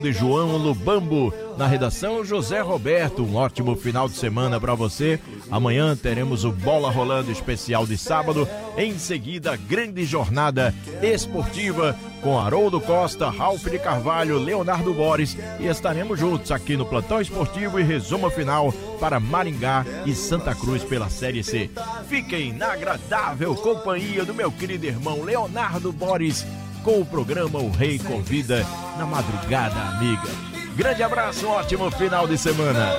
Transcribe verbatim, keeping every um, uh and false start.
de João Lubambo, na redação José Roberto. Um ótimo final de semana para você. Amanhã teremos o Bola Rolando especial de sábado. Em seguida, grande jornada esportiva com Haroldo Costa, Ralf de Carvalho, Leonardo Boris, e estaremos juntos aqui no Plantão Esportivo e resumo final para Maringá e Santa Cruz pela Série C. Fiquem na agradável companhia do meu querido irmão Leonardo Boris com o programa O Rei Convida na madrugada amiga. Grande abraço, um ótimo final de semana.